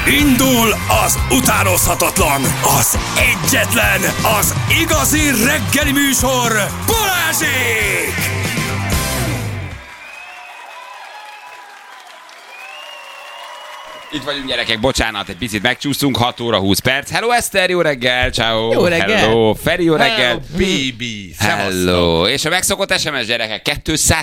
Indul az utánozhatatlan, az egyetlen, az igazi reggeli műsor, Balázsék! Itt vagyunk, gyerekek, bocsánat, egy picit megcsúszunk, 6 óra 20 perc. Hello Eszter, jó reggel, ciao. Jó reggel. Hello Feri, jó reggel. Baby, Hello. És a megszokott SMS, gyerekek,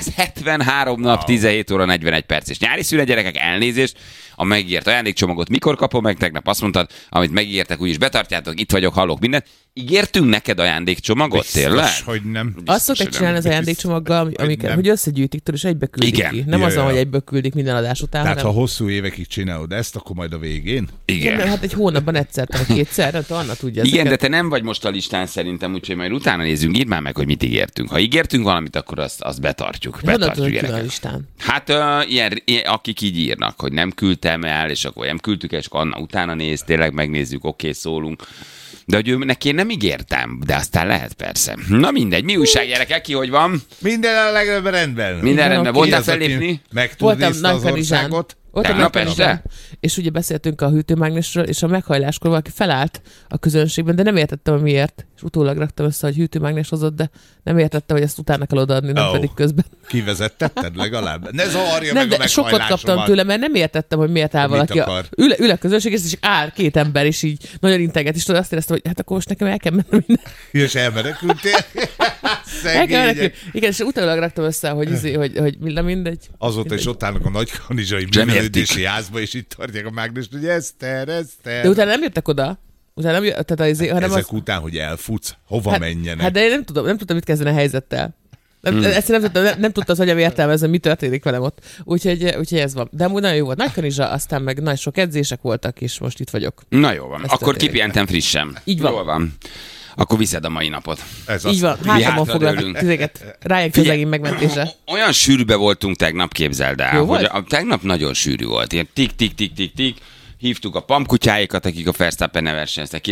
273 nap, 17 óra 41 perc. És nyári szünet, gyerekek, elnézést. A megígért ajándékcsomagot mikor kapom meg? Tegnap azt mondtad, amit megígértek, úgyis betartjátok, itt vagyok, hallok mindent. Ígértünk neked ajándékcsomagot, tényleg? Hogy nem. Azt szokták csinálni az ajándékcsomaggal, hogy összegyűjtik, és egybe küldik Igen. ki. Nem Ja, azon, ja. hogy egyből küldik minden adás után, Tehát ha hanem... hosszú évekig csinálod ezt, akkor majd a végén? Igen. Nem, hát egy hónapban egyszer, vagy kétszer, nem tudom, Anna tudja. Igen, de ezeket. te nem vagy most a listán szerintem, úgyhogy majd utána nézzünk, írd már meg, hogy mit ígértünk. Ha ígértünk valamit, akkor azt betartjuk. Honnan Betartjuk, tudod, ki van a gyerekek. listán? Hát ilyen, akik így írnak, hogy nem küldtem el, és akkor nem küldtük el, és akkor Anna utána néz, tényleg megnézzük, oké, szólunk. De hogy neki én nem ígértem, de aztán lehet persze. Na mindegy, mi újság, gyerekek, ki hogy van? Minden a legalább rendben. Minden rendben, Ki voltál az, aki fellépni? meg tud Voltam nézni az Nagykanizsán. országot? Voltam Tegnap Nagykanizsán. este? És ugye beszéltünk a hűtőmágnesről, és a meghajláskor valaki felállt a közönségben, de nem értettem, hogy miért. És utólag raktam össze, hogy hűtőmágnes hozott, de nem értettem, hogy ezt utána kell odaadni, nem pedig közben. Kivezettetted legalább? Ne zavarja Nem, meg a de sokat kaptam meghajlásomat. tőle, mert nem értettem, hogy miért áll Mit valaki. akar? Ül a közönség, és áll két ember, és így nagyon integet, és tudod, azt éreztem, hogy hát akkor most nekem el kell mennem minden. És elmenekültél? El kell menekülni. Szegények. Igen, és utólag raktam össze, hogy mindegy. Azóta is ott állnak a nagykanizsai Nem művelődési házba, és itt tartják a mágnest, hogy Eszter. De utána nem jöttek oda. Utána nem jöttek, hanem Ezek után, hogy elfutsz, hova menjenek? Hát de én nem tudtam, mit kezdeni a helyzettel. Ezt nem tudta az agyam értelmezni, mi történik velem ott. Úgyhogy ez van. De amúgy nagyon jó volt. Nagykanizsa, aztán meg nagyon sok edzések voltak, és most itt vagyok. Na jó van, Ez akkor történik. kipihentem frissen. Így van. Jól van. Akkor viszed a mai napot. Ez Így van, Mi hátamon hátra foglalnak dőlünk. tizeket. Rájön közegén megmentése. Olyan sűrűbe voltunk tegnap, képzeld el, Jó hogy volt? tegnap nagyon sűrű volt. Ilyen tik-tik-tik-tik-tik. Hívtuk a pamkutyáikat, akik a Verstappen-nel versenyeztek.